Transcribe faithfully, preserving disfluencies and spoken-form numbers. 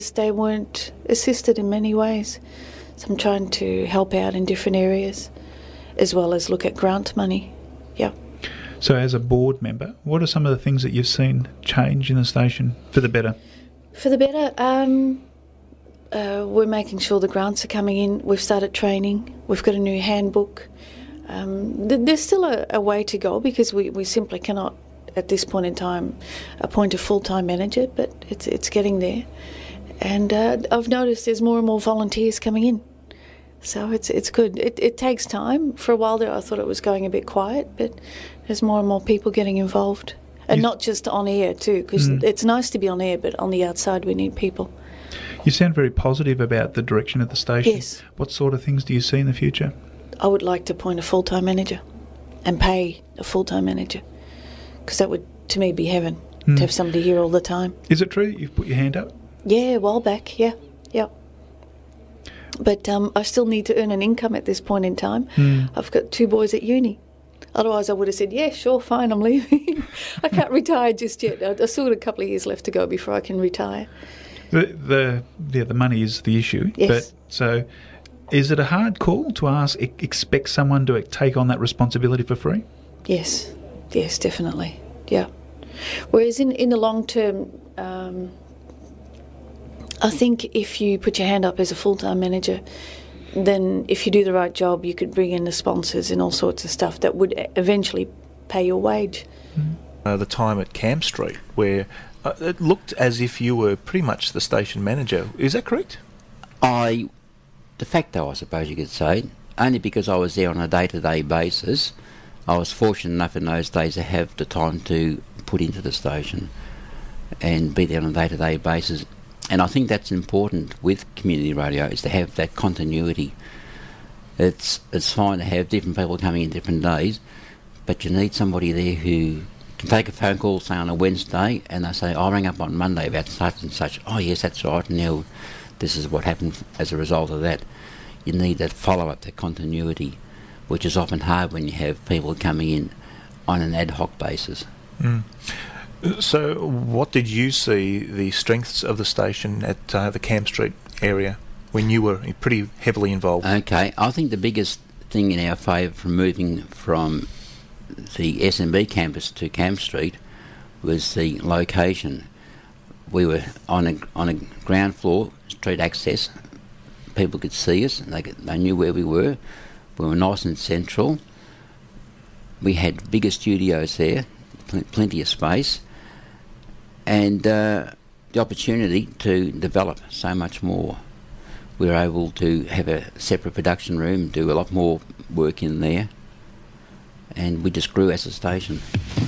They weren't assisted in many ways, so I'm trying to help out in different areas, as well as look at grant money. Yeah. So as a board member, what are some of the things that you've seen change in the station for the better? For the better, um, uh, we're making sure the grants are coming in. We've started training. We've got a new handbook. Um, th- there's still a, a way to go because we, we simply cannot, at this point in time, appoint a full-time manager, but it's it's getting there. And uh, I've noticed there's more and more volunteers coming in. So it's it's good. It, it takes time. For a while there I thought it was going a bit quiet, but there's more and more people getting involved. And you, not just on air too, because mm. it's nice to be on air, but on the outside we need people. You sound very positive about the direction of the station. Yes. What sort of things do you see in the future? I would like to appoint a full-time manager and pay a full-time manager, because that would, to me, be heaven, mm. to have somebody here all the time. Is it true you've put your hand up? Yeah, a while back, yeah, yeah. But um, I still need to earn an income at this point in time. Mm. I've got two boys at uni. Otherwise I would have said, yeah, sure, fine, I'm leaving. I can't retire just yet. I, I still got a couple of years left to go before I can retire. The the yeah, the money is the issue. Yes. But so is it a hard call to ask, expect someone to take on that responsibility for free? Yes, yes, definitely, yeah. Whereas in, in the long term, um, I think if you put your hand up as a full-time manager, then if you do the right job, you could bring in the sponsors and all sorts of stuff that would eventually pay your wage. Mm. Uh, the time at Camp Street, where uh, it looked as if you were pretty much the station manager. Is that correct? I, de facto, I suppose you could say, only because I was there on a day-to-day basis. I was fortunate enough in those days to have the time to put into the station and be there on a day-to-day basis. And I think that's important with community radio, is to have that continuity. It's it's fine to have different people coming in different days, but you need somebody there who can take a phone call, say on a Wednesday, and they say, I rang up on Monday about such and such. Oh yes, that's right, now this is what happened as a result of that. You need that follow-up, that continuity, which is often hard when you have people coming in on an ad hoc basis. Mm. So what did you see the strengths of the station at uh, the Camp Street area when you were pretty heavily involved? Okay, I think the biggest thing in our favour from moving from the S M B campus to Camp Street was the location. We were on a on a ground floor, street access. People could see us, and they, could, they knew where we were. We were nice and central. We had bigger studios there, pl- plenty of space. And uh, the opportunity to develop so much more. We were able to have a separate production room, do a lot more work in there, and we just grew as a station.